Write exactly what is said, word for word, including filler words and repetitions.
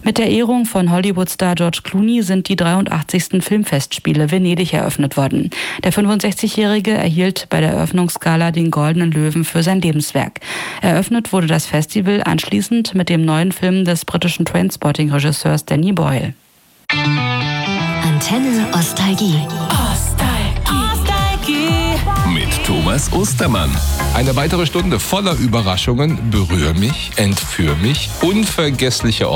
Mit der Ehrung von Hollywood-Star George Clooney sind die dreiundachtzigsten Filmfestspiele Venedig eröffnet worden. Der fünfundsechzigjährige erhielt bei der Eröffnungsgala den Goldenen Löwen für sein Lebenswerk. Eröffnet wurde das Festival anschließend mit dem neuen Film des britischen Trainspotting-Regisseurs Danny Boyle. Antenne Ostalgie. Mit Thomas Ostermann. Eine weitere Stunde voller Überraschungen. Berühr mich, entführ mich, unvergessliche